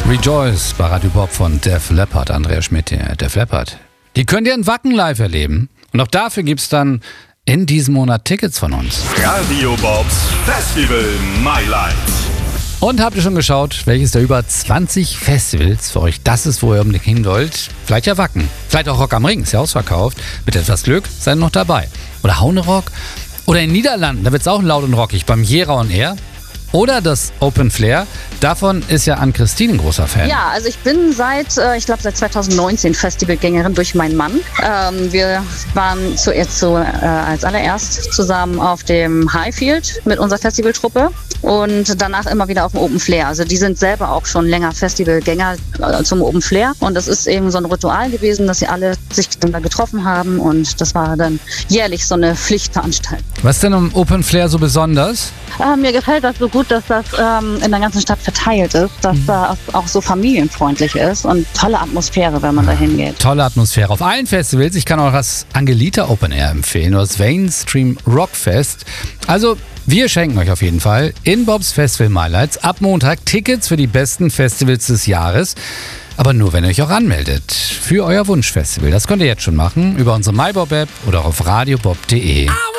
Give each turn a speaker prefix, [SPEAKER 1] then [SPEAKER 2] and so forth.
[SPEAKER 1] Rejoice bei Radio Bob von Def Leppard, Andreas Schmidt hier. Def Leppard. Die könnt ihr in Wacken live erleben. Und auch dafür gibt's dann in diesem Monat Tickets von uns.
[SPEAKER 2] Radio Bobs Festival My Light.
[SPEAKER 1] Und habt ihr schon geschaut, welches der über 20 Festivals für euch das ist, wo ihr unbedingt hin wollt? Vielleicht ja Wacken. Vielleicht auch Rock am Ring, ist ja ausverkauft. Mit etwas Glück seid ihr noch dabei. Oder Haune Rock. Oder in den Niederlanden, da wird's auch laut und rockig beim Jera on Air. Oder das Open Flair. Davon ist ja Ann-Christine ein großer Fan.
[SPEAKER 3] Ja, also ich bin seit 2019 Festivalgängerin durch meinen Mann. Wir waren als allererst zusammen auf dem Highfield mit unserer Festivaltruppe und danach immer wieder auf dem Open Flair. Also die sind selber auch schon länger Festivalgänger zum Open Flair. Und das ist eben so ein Ritual gewesen, dass sie alle sich dann da getroffen haben. Und das war dann jährlich so eine Pflichtveranstaltung.
[SPEAKER 1] Was ist denn am Open Flair so besonders?
[SPEAKER 3] Mir gefällt das so gut, dass das in der ganzen Stadt verteilt ist, dass das auch so familienfreundlich ist und tolle Atmosphäre, wenn man da hingeht.
[SPEAKER 1] Tolle Atmosphäre auf allen Festivals. Ich kann auch das Angelita Open Air empfehlen oder das Mainstream Rockfest. Also wir schenken euch auf jeden Fall in Bobs Festival My Lights ab Montag Tickets für die besten Festivals des Jahres. Aber nur, wenn ihr euch auch anmeldet für euer Wunschfestival. Das könnt ihr jetzt schon machen über unsere MyBob-App oder auf radiobob.de.